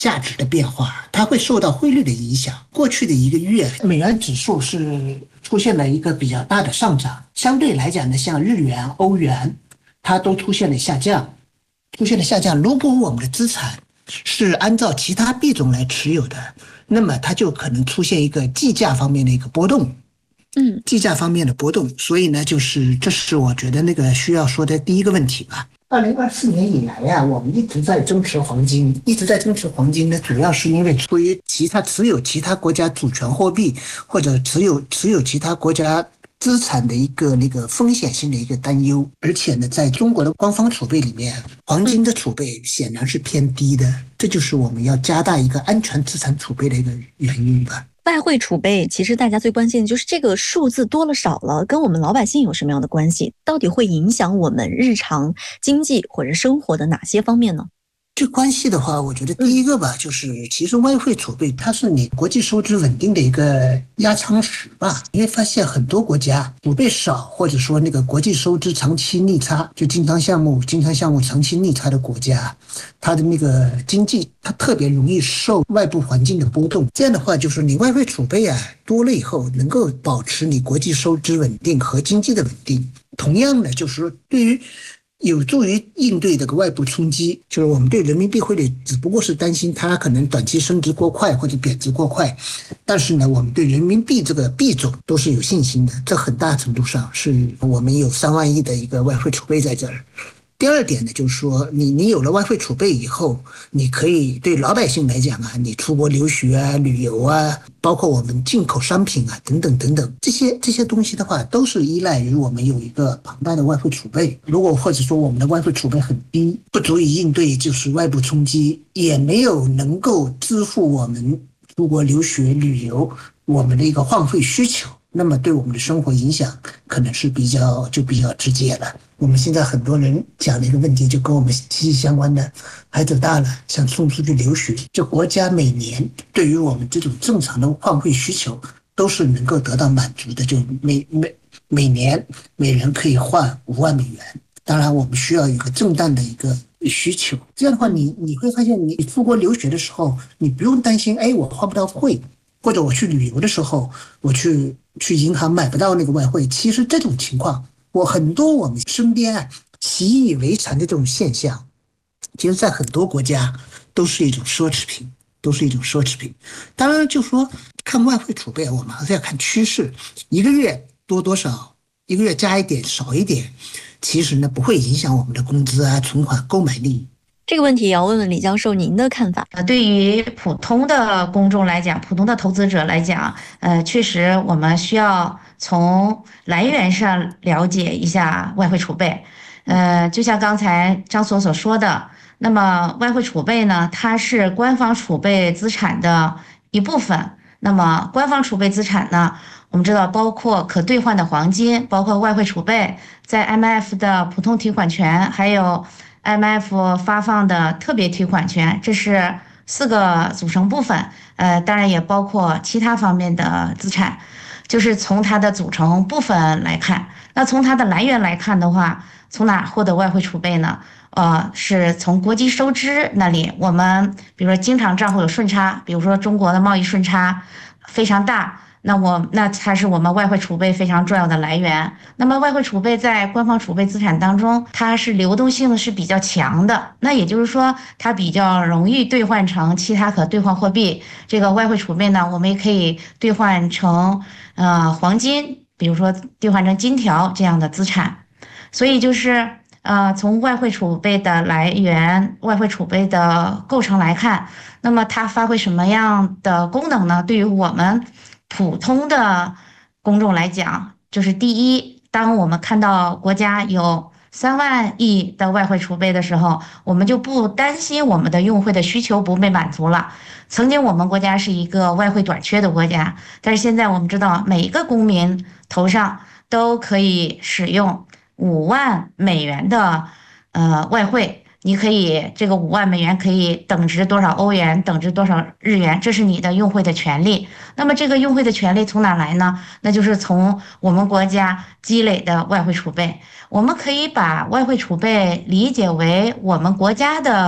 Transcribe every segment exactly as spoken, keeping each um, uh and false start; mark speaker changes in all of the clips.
Speaker 1: 价值的变化，它会受到汇率的影响。过去的一个月，美元指数是出现了一个比较大的上涨，相对来讲呢，像日元、欧元，它都出现了下降，出现了下降。如果我们的资产是按照其他币种来持有的，那么它就可能出现一个计价方面的一个波动。
Speaker 2: 嗯，
Speaker 1: 计价方面的波动，所以呢，就是这是我觉得那个需要说的第一个问题吧。二零二四年以来呀、啊，我们一直在增持黄金，一直在增持黄金呢，主要是因为出于其他持有其他国家主权货币或者持有持有其他国家资产的一个那个风险性的一个担忧，而且呢，在中国的官方储备里面，黄金的储备显然是偏低的，这就是我们要加大一个安全资产储备的一个原因吧。
Speaker 2: 外汇储备其实大家最关心的就是这个数字多了少了，跟我们老百姓有什么样的关系？到底会影响我们日常经济或者生活的哪些方面呢？
Speaker 1: 这关系的话，我觉得第一个吧，就是其实外汇储备它是你国际收支稳定的一个压舱石吧。你会发现很多国家储备少，或者说那个国际收支长期逆差，就经常项目、经常项目长期逆差的国家，它的那个经济它特别容易受外部环境的波动。这样的话，就是你外汇储备啊多了以后，能够保持你国际收支稳定和经济的稳定。同样的，就是说对于有助于应对这个外部冲击，就是我们对人民币汇率只不过是担心它可能短期升值过快或者贬值过快，但是呢，我们对人民币这个币种都是有信心的，这很大程度上是我们有三万亿的一个外汇储备在这儿。第二点呢，就是说你你有了外汇储备以后，你可以对老百姓来讲啊，你出国留学啊、旅游啊，包括我们进口商品啊等等等等，这些这些东西的话，都是依赖于我们有一个庞大的外汇储备。如果或者说我们的外汇储备很低，不足以应对就是外部冲击，也没有能够支付我们出国留学、旅游我们的一个换汇需求，那么对我们的生活影响可能是比较就比较直接了。我们现在很多人讲的一个问题就跟我们息息相关的，孩子大了想送出去留学，就国家每年对于我们这种正常的换汇需求都是能够得到满足的，就每每每年每人可以换五万美元。当然我们需要有一个正当的一个需求，这样的话你你会发现你出国留学的时候，你不用担心哎我换不到汇，或者我去旅游的时候我去去银行买不到那个外汇。其实这种情况我很多我们身边啊习以为常的这种现象，其实在很多国家都是一种奢侈品，都是一种奢侈品。当然就说看外汇储备，我们还是要看趋势，一个月多多少，一个月加一点少一点，其实呢不会影响我们的工资啊、存款、购买力。
Speaker 2: 这个问题也要问问李教授您的看法。
Speaker 3: 呃，对于普通的公众来讲，普通的投资者来讲，呃，确实我们需要从来源上了解一下外汇储备。呃，就像刚才张所所说的，那么外汇储备呢，它是官方储备资产的一部分。那么官方储备资产呢，我们知道包括可兑换的黄金，包括外汇储备，在 M F 的普通提款权，还有M F 发放的特别提款权，这是四个组成部分。呃，当然也包括其他方面的资产，就是从它的组成部分来看。那从它的来源来看的话，从哪获得外汇储备呢？呃，是从国际收支那里，我们比如说经常账户有顺差，比如说中国的贸易顺差非常大。那我那它是我们外汇储备非常重要的来源。那么外汇储备在官方储备资产当中，它是流动性是比较强的，那也就是说它比较容易兑换成其他可兑换货币。这个外汇储备呢，我们也可以兑换成呃黄金，比如说兑换成金条这样的资产。所以就是呃从外汇储备的来源、外汇储备的构成来看，那么它发挥什么样的功能呢？对于我们普通的公众来讲，就是第一，当我们看到国家有三万亿的外汇储备的时候，我们就不担心我们的用汇的需求不被满足了。曾经我们国家是一个外汇短缺的国家，但是现在我们知道每一个公民头上都可以使用五万美元的呃外汇。你可以这个五万美元可以等值多少欧元，等值多少日元，这是你的用汇的权利。那么这个用汇的权利从哪来呢？那就是从我们国家积累的外汇储备。我们可以把外汇储备理解为我们国家的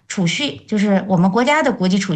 Speaker 3: 储蓄，就是我们国家的国际储蓄。